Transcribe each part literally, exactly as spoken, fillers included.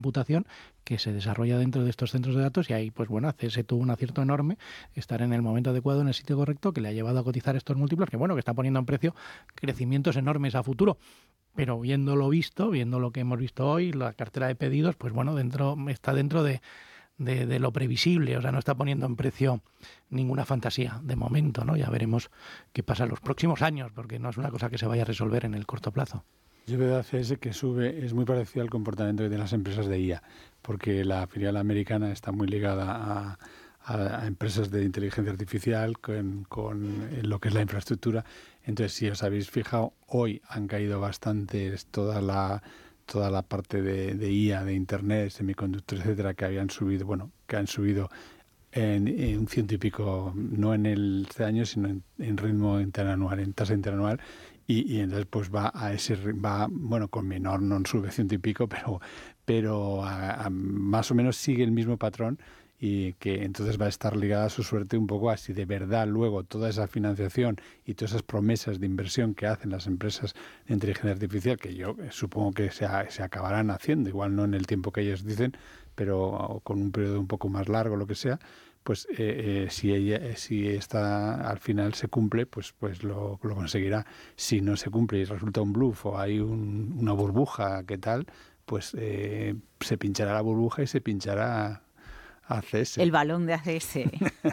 computación que se desarrolla dentro de estos centros de datos y ahí, pues bueno, C S tuvo un acierto enorme, estar en el momento adecuado, en el sitio correcto, que le ha llevado a cotizar estos múltiplos, que bueno, que está poniendo en precio crecimientos enormes a futuro. Pero viendo lo visto, viendo lo que hemos visto hoy, la cartera de pedidos, pues bueno, dentro está dentro de, de, de lo previsible, o sea, no está poniendo en precio ninguna fantasía de momento, ¿no? Ya veremos qué pasa en los próximos años, porque no es una cosa que se vaya a resolver en el corto plazo. Yo veo a C S que sube, es muy parecido al comportamiento de las empresas de I A, porque la filial americana está muy ligada a, a, a empresas de inteligencia artificial con, con lo que es la infraestructura. Entonces, si os habéis fijado, hoy han caído bastantes toda la toda la parte de, de I A, de Internet, semiconductores, etcétera, que habían subido, bueno, que han subido en, en un ciento y pico, no en el este año, sino en, en ritmo interanual, en tasa interanual. Y, y entonces pues va a ese va bueno con menor, no sube ciento y pico, pero pero a, a, más o menos sigue el mismo patrón y que entonces va a estar ligada a su suerte un poco a si de verdad luego toda esa financiación y todas esas promesas de inversión que hacen las empresas de inteligencia artificial, que yo supongo que se, se acabarán haciendo, igual no en el tiempo que ellos dicen, pero con un periodo un poco más largo, lo que sea, pues eh, eh, si ella eh, si esta al final se cumple, pues pues lo, lo conseguirá. Si no se cumple y resulta un bluff o hay un, una burbuja, ¿qué tal? Pues eh, se pinchará la burbuja y se pinchará a C S. El balón de A C S.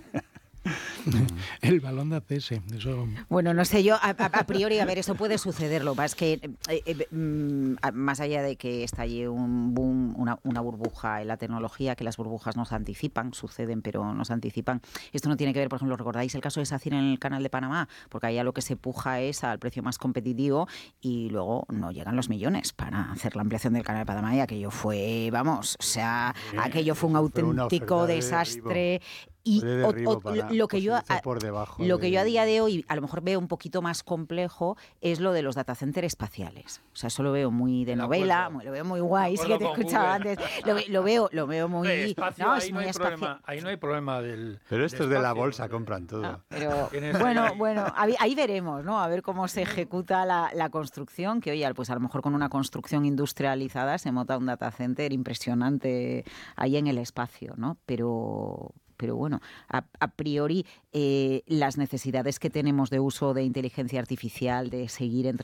El balón de A C S, eso... Bueno, no sé, yo a, a priori, a ver, eso puede suceder, lo que pasa es que eh, eh, más allá de que estalle un boom, una, una burbuja en la tecnología, que las burbujas no se anticipan, suceden, pero no se anticipan, esto no tiene que ver, por ejemplo, ¿recordáis el caso de SACIR en el canal de Panamá? Porque allá lo que se puja es al precio más competitivo y luego no llegan los millones para hacer la ampliación del canal de Panamá y aquello fue, vamos, o sea, eh, aquello fue un auténtico fue desastre. Y o, o, lo que yo a, lo de... que yo a día de hoy a lo mejor veo un poquito más complejo es lo de los data centers espaciales. O sea, eso lo veo muy de, de novela, muy, lo veo muy guay, sí que te escuchaba antes. Lo, lo veo, lo veo muy, sí, espacio, no, es ahí muy no hay problema, ahí no hay problema del. Pero estos de la bolsa compran todo. No, pero bueno, bueno, ahí, ahí veremos, ¿no? A ver cómo se ejecuta la, la construcción, que oye, pues a lo mejor con una construcción industrializada se monta un data center impresionante ahí en el espacio, ¿no? Pero Pero bueno, a, a priori eh, las necesidades que tenemos de uso de inteligencia artificial, de seguir entre